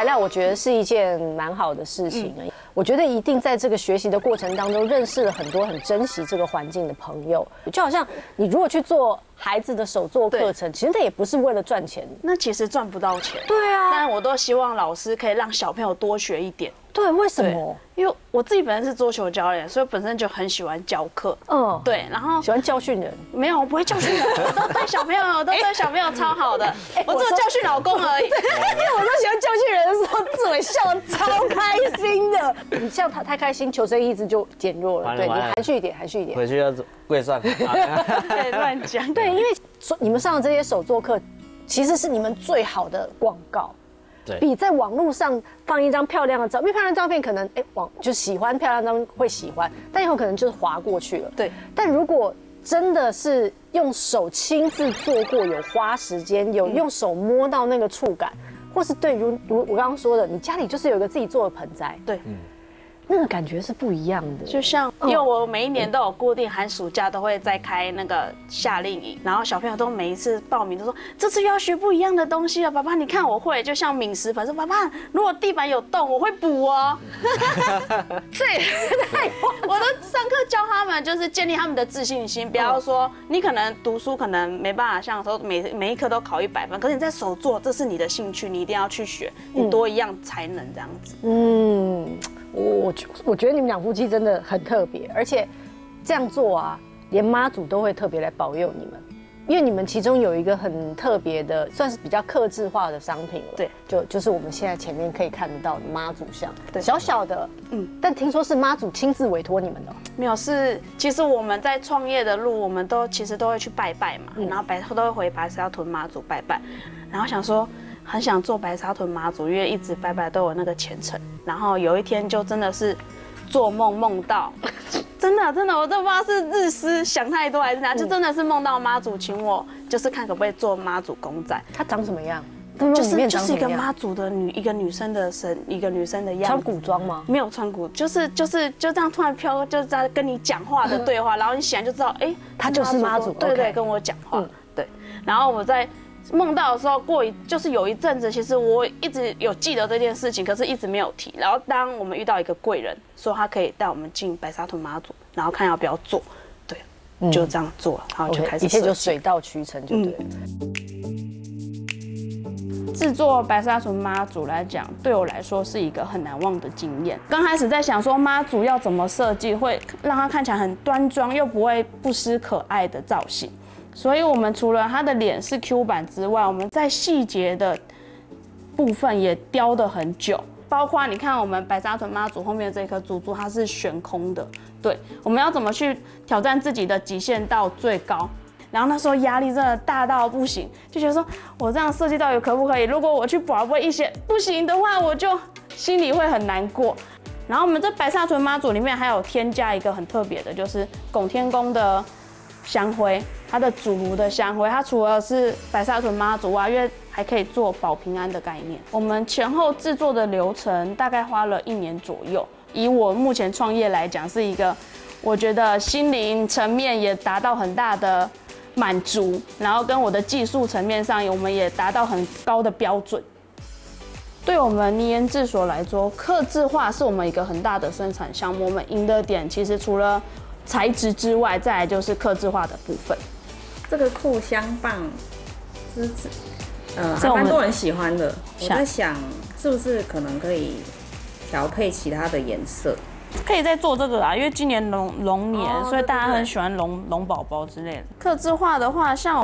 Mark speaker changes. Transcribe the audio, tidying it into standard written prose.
Speaker 1: 料，我觉得是一件蛮好的事情。我觉得一定在这个学习的过程当中，认识了很多很珍惜这个环境的朋友。就好像你如果去做孩子的手作课程，其实那也不是为了赚钱，
Speaker 2: 那其实赚不到钱。
Speaker 1: 对啊，
Speaker 2: 但我都希望老师可以让小朋友多学一点。
Speaker 1: 对，为什么？
Speaker 2: 因为我自己本身是桌球教练，所以本身就很喜欢教课。对，然后
Speaker 1: 喜欢教训人。
Speaker 2: 没有，我不会教训人，我都对小朋友超好的，我只有教训老公而已。因
Speaker 1: 为我都喜欢教训人的时候，志伟笑得超开心的。你笑他太开心，求生意志就减弱了。对，你含蓄一点，含蓄一点。
Speaker 3: 回去要跪算。
Speaker 2: 对，乱讲。
Speaker 1: 对，因为你们上的这些手作课，其实是你们最好的广告。比在网络上放一张漂亮的照片，因为漂亮照片可能就喜欢漂亮照片会喜欢，但以后可能就是滑过去了。
Speaker 2: 对，
Speaker 1: 但如果真的是用手亲自做过，有花时间，有用手摸到那个触感，或是对如我刚刚说的，你家里就是有一个自己做的盆栽，
Speaker 2: 对，
Speaker 1: 那个感觉是不一样的。
Speaker 2: 就像因为我每一年都有固定寒暑假都会再开那个夏令营，然后小朋友都每一次报名都说这次又要学不一样的东西了，爸爸你看我会，就像敏实粉说爸爸如果地板有洞我会补哦。对，我都上课教他们就是建立他们的自信心，不要说你可能读书可能没办法像说每一科都考100分，可是你在手做这是你的兴趣，你一定要去学，你多一样才能这样子。
Speaker 1: 我觉得你们两夫妻真的很特别，而且这样做啊，连妈祖都会特别来保佑你们，因为你们其中有一个很特别的，算是比较客制化的商品了。
Speaker 2: 对，
Speaker 1: 就是我们现在前面可以看得到的妈祖像，
Speaker 2: 对，
Speaker 1: 小小的，但听说是妈祖亲自委托你们的。
Speaker 2: 没有，其实我们在创业的路，我们其实都会去拜拜嘛，然后都会回白沙屯妈祖拜拜，然后想说。很想做白沙屯妈祖，因为一直拜拜都有那个虔诚。然后有一天就真的是做梦到，真的，我都不知道是日思想太多还是哪，就真的是梦到妈祖请我，就是看可不可以做妈祖公仔。
Speaker 1: 它长什么样？
Speaker 2: 就是一个妈祖的一个女生的一个女生的样子。
Speaker 1: 穿古装吗？
Speaker 2: 没有穿古，就这样突然飘，就在跟你讲话的对话，然后你显然就知道，
Speaker 1: 她就是妈祖，
Speaker 2: 对，跟我讲话，对。然后我在梦到的时候，就是有一阵子，其实我一直有记得这件事情，可是一直没有提。然后当我们遇到一个贵人，说他可以带我们进白沙屯妈祖，然后看要不要做，对，就这样做了，然后就开始
Speaker 1: 一切就水到渠成，就对了。
Speaker 2: 制作白沙屯妈祖来讲，对我来说是一个很难忘的经验。刚开始在想说妈祖要怎么设计，会让它看起来很端庄，又不会不失可爱的造型。所以，我们除了他的脸是 Q 版之外，我们在细节的部分也雕得很久。包括你看，我们白沙屯妈祖后面的这颗珠珠，它是悬空的。对，我们要怎么去挑战自己的极限到最高？然后那时候压力真的大到不行，就觉得说我这样设计到底可不可以？如果我去拔不一些不行的话，我就心里会很难过。然后我们这白沙屯妈祖里面还有添加一个很特别的，就是拱天宫的香灰，它的主炉的香灰，它除了是白沙屯妈祖外，因为还可以做保平安的概念。我们前后制作的流程大概花了1年左右。以我目前创业来讲，是一个我觉得心灵层面也达到很大的满足，然后跟我的技术层面上，我们也达到很高的标准。对我们泥研制所来说，客制化是我们一个很大的生产项目。我们赢的点其实除了材质之外，再来就是客制化的部分。
Speaker 4: 这个库香棒，还蛮多人喜欢的。我在想，是不是可能可以调配其他的颜色？
Speaker 2: 可以再做这个啊，因为今年龙年，所以大家很喜欢龙宝宝之类的。客制化的话，像